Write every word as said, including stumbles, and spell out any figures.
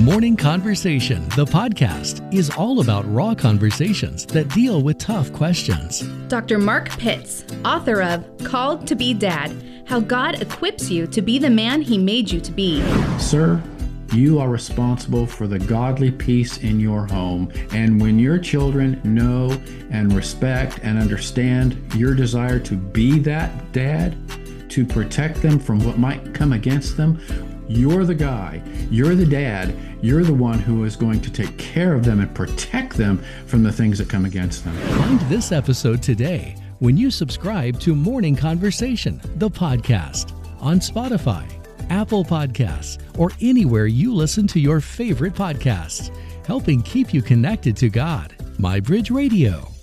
Morning Conversation, the podcast, is all about raw conversations that deal with tough questions. Doctor Mark Pitts, author of Called to be Dad, How God Equips You to Be the Man He Made You to Be. Sir, you are responsible for the godly peace in your home. And when your children know and respect and understand your desire to be that dad, to protect them from what might come against them, you're the guy, you're the dad, you're the one who is going to take care of them and protect them from the things that come against them. Find this episode today when you subscribe to Morning Conversation, the podcast, on Spotify, Apple Podcasts, or anywhere you listen to your favorite podcasts, helping keep you connected to God. MyBridge Radio.